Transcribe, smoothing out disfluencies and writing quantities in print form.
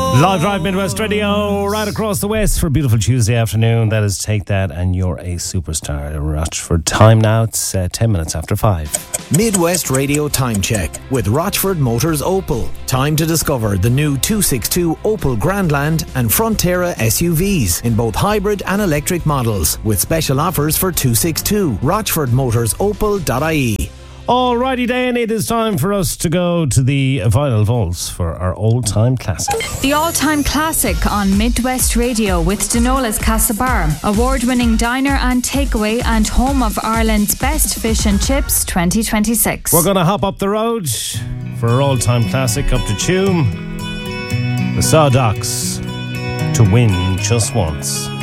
Live Drive Midwest Radio, right across the west for a beautiful Tuesday afternoon. That is Take That and You're a Superstar. Rochford time now, it's 10 minutes after 5. Midwest Radio Time Check with Rochford Motors Opel. Time to discover the new 262 Opel Grandland and Frontera SUVs in both hybrid and electric models with special offers for 262. RochfordMotorsOpel.ie. Alrighty then, it is time for us to go to the vinyl vaults for our all-time classic. The all-time classic on Midwest Radio with Denola's Castlebar, award-winning diner and takeaway and home of Ireland's best fish and chips 2026. We're going to hop up the road for our all-time classic up to Tuam, the Sawdocks, To Win Just Once.